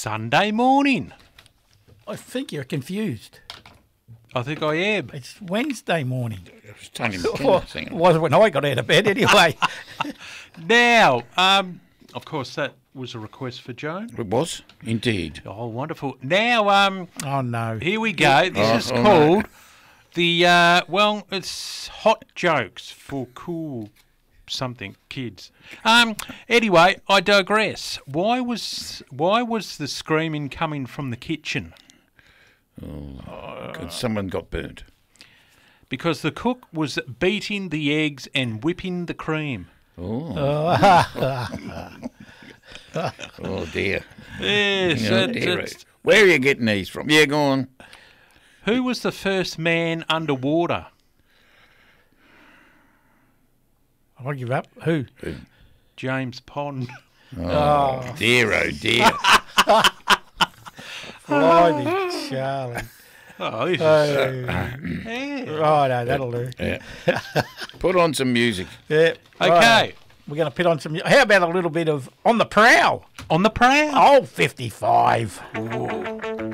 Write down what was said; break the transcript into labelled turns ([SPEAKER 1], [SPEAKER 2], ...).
[SPEAKER 1] Sunday morning.
[SPEAKER 2] I think you're confused.
[SPEAKER 1] I think I am.
[SPEAKER 2] It's Wednesday morning.
[SPEAKER 3] It was Tony McKenna singing.
[SPEAKER 2] It was when I got out of bed anyway.
[SPEAKER 1] Now, of course, that was a request for Joan.
[SPEAKER 3] It was, indeed.
[SPEAKER 1] Oh, wonderful. Now,
[SPEAKER 2] Oh, no.
[SPEAKER 1] here we go. This is called it's Hot Jokes for Cool something kids. Anyway, I digress. Why was the screaming coming from the kitchen?
[SPEAKER 3] Because someone got burnt.
[SPEAKER 1] Because the cook was beating the eggs and whipping the cream.
[SPEAKER 3] Oh dear.
[SPEAKER 1] Yes.
[SPEAKER 3] Dear. Where are you getting these from? Yeah, go on.
[SPEAKER 1] Who was the first man underwater?
[SPEAKER 2] I'll give up. Who?
[SPEAKER 1] James Pond.
[SPEAKER 3] Oh dear, oh dear.
[SPEAKER 2] Blimey, Charlie.
[SPEAKER 1] Oh, this is
[SPEAKER 2] Righto, that'll do.
[SPEAKER 3] Yeah. Put on some music.
[SPEAKER 2] Yeah.
[SPEAKER 1] Okay.
[SPEAKER 2] Righto. We're going to put on some... How about a little bit of On the Prowl?
[SPEAKER 1] On the prowl.
[SPEAKER 2] Oh, 55.
[SPEAKER 1] Ooh.